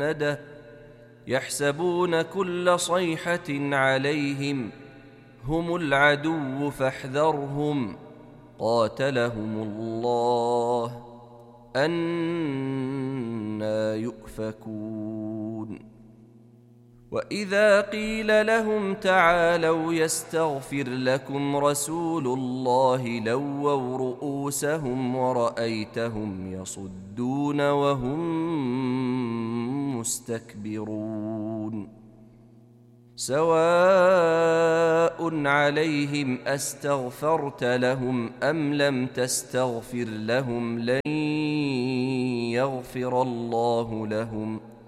مسنده يحسبون كل صيحة عليهم هم العدو فاحذرهم قاتلهم الله أنى يؤفكون وإذا قيل لهم تعالوا يستغفر لكم رسول الله لووا رؤوسهم ورأيتهم يصدون وهم مستكبرون سواء عليهم أستغفرت لهم أم لم تستغفر لهم لن يغفر الله لهم